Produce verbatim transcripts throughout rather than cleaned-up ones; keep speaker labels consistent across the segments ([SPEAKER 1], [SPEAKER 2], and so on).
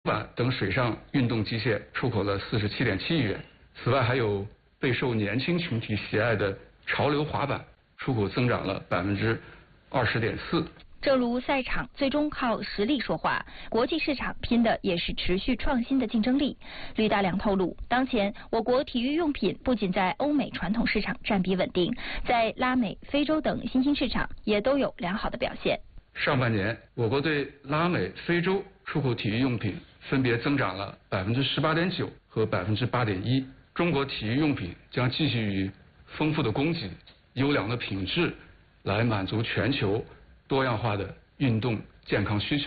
[SPEAKER 1] 板等水上运动机械出口了四十七点七亿元。此外，还有备受年轻群体喜爱的潮流滑板出口增长了百分之二十点四。
[SPEAKER 2] 正如赛场最终靠实力说话，国际市场拼的也是持续创新的竞争力。吕大良透露，当前我国体育用品不仅在欧美传统市场占比稳定，在拉美、非洲等新兴市场也都有良好的表现。
[SPEAKER 1] 上半年，我国对拉美、非洲出口体育用品分别增长了百分之十八点九和百分之八点一。中国体育用品将继续以丰富的供给、优良的品质来满足全球多样化的运动健康需求。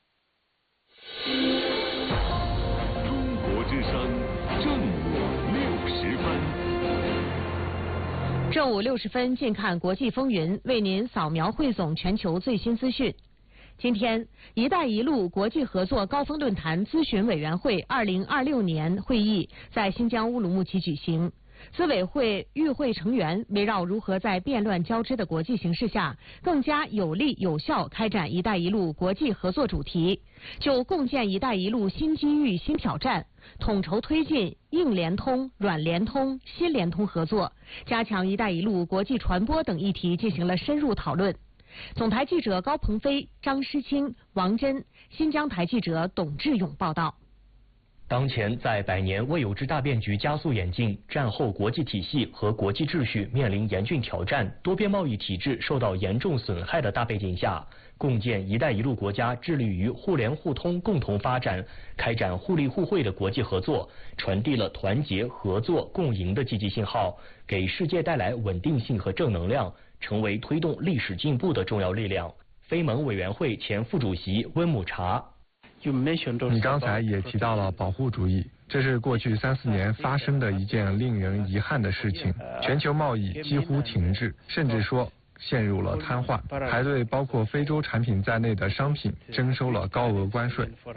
[SPEAKER 3] 中国之声正午六十分。
[SPEAKER 4] 正午六十分，近看国际风云，为您扫描汇总全球最新资讯。今天，“一带一路”国际合作高峰论坛咨询委员会二零二六年会议在新疆乌鲁木齐举行。资委会与会成员围绕如何在变乱交织的国际形势下，更加有力有效开展“一带一路”国际合作主题，就共建“一带一路”新机遇、新挑战，统筹推进硬联通、软联通、新联通合作，加强“一带一路”国际传播等议题进行了深入讨论。总台记者高鹏飞、张诗清、王真，新疆台记者董志勇报道。
[SPEAKER 5] 当前，在百年未有之大变局加速演进，战后国际体系和国际秩序面临严峻挑战，多边贸易体制受到严重损害的大背景下，共建“一带一路”国家致力于互联互通、共同发展，开展互利互惠的国际合作，传递了团结、合作、共赢的积极信号，给世界带来稳定性和正能量，成为推动历史进步的重要力量。非盟委员会前副主席温姆查。
[SPEAKER 6] 你刚才也提到了保护主义，这是过去三四年发生的一件令人遗憾的事情。全球贸易几乎停滞，甚至说陷入了瘫痪，还对包括非洲产品在内的商品征收了高额关税。